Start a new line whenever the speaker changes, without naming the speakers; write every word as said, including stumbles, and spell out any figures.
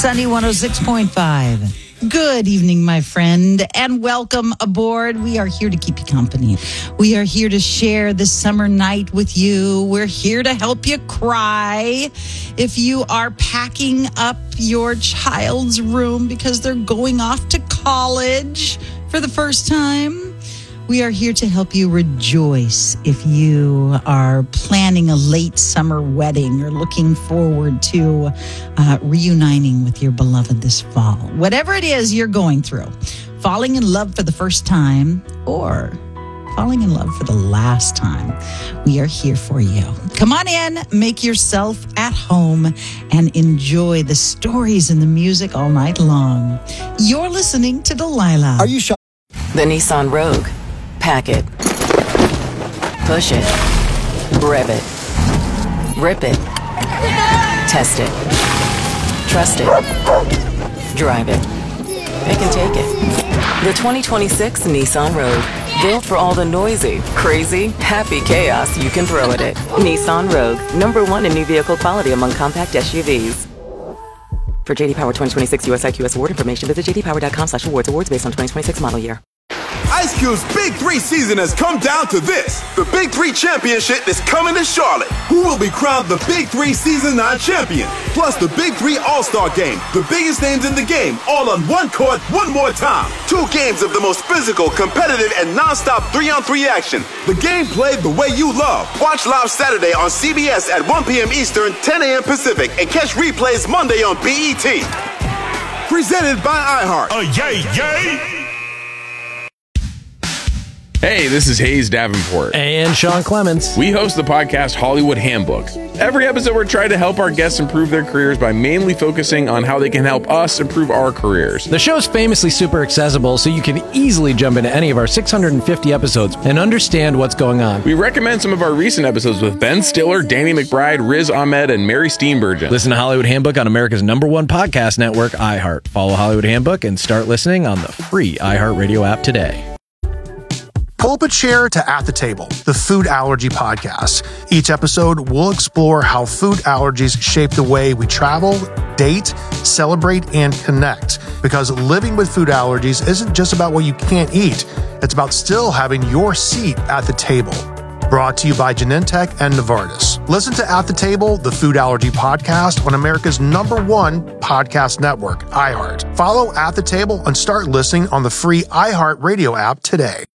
Sunny one oh six point five. Good evening, my friend, and welcome aboard. We are here to keep you company. We are here to share this summer night with you. We're here to help you cry. If you are packing up your child's room because they're going off to college for the first time, we are here to help you rejoice if you are planning a late summer wedding or looking forward to uh, reuniting with your beloved this fall. Whatever it is you're going through, falling in love for the first time or falling in love for the last time, we are here for you. Come on in, make yourself at home, and enjoy the stories and the music all night long. You're listening to Delilah.
Are you sure?
The Nissan Rogue. Pack it. Push it. Rev it. Rip it. Test it. Trust it. Drive it. It can take it. The twenty twenty-six Nissan Rogue. Built for all the noisy, crazy, happy chaos you can throw at it. Nissan Rogue. Number one in new vehicle quality among compact S U Vs. For J D Power twenty twenty-six U S I Q S award information, visit j d power dot com slash awards. Awards based on twenty twenty-six model year.
Ice Cube's Big Three season has come down to this. The Big Three Championship is coming to Charlotte. Who will be crowned the Big Three Season nine champion? Plus the Big Three All-Star Game. The biggest names in the game, all on one court, one more time. Two games of the most physical, competitive, and non-stop three-on-three action. The game played the way you love. Watch live Saturday on C B S at one p.m. Eastern, ten a.m. Pacific, and catch replays Monday on B E T. Presented by iHeart.
Oh, yay, yay!
Hey, this is Hayes Davenport.
And Sean Clements.
We host the podcast Hollywood Handbook. Every episode, we're trying to help our guests improve their careers by mainly focusing on how they can help us improve our careers.
The show's famously super accessible, so you can easily jump into any of our six hundred fifty episodes and understand what's going on.
We recommend some of our recent episodes with Ben Stiller, Danny McBride, Riz Ahmed, and Mary Steenburgen.
Listen to Hollywood Handbook on America's number one podcast network, iHeart. Follow Hollywood Handbook and start listening on the free iHeartRadio app today.
Pull up a chair to At the Table, the food allergy podcast. Each episode, we'll explore how food allergies shape the way we travel, date, celebrate, and connect. Because living with food allergies isn't just about what you can't eat. It's about still having your seat at the table. Brought to you by Genentech and Novartis. Listen to At the Table, the food allergy podcast on America's number one podcast network, iHeart. Follow At the Table and start listening on the free iHeart Radio app today.